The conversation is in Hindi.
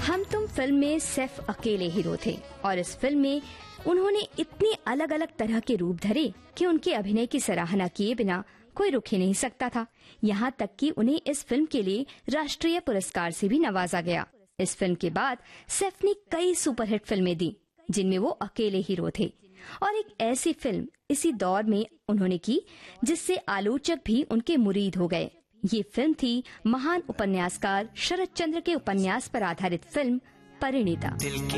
हम तुम फिल्म में सैफ अकेले हीरो थे और इस फिल्म में उन्होंने इतने अलग अलग तरह के रूप धरे कि उनके अभिनय की सराहना किए बिना कोई रुक ही नहीं सकता था। यहाँ तक कि उन्हें इस फिल्म के लिए राष्ट्रीय पुरस्कार से भी नवाजा गया। इस फिल्म के बाद सैफ ने कई सुपरहिट फिल्में दी जिनमें वो अकेले हीरो थे और एक ऐसी फिल्म इसी दौर में उन्होंने की जिससे आलोचक भी उनके मुरीद हो गए। ये फिल्म थी महान उपन्यासकार शरत चंद्र के उपन्यास पर आधारित फिल्म परिणीता।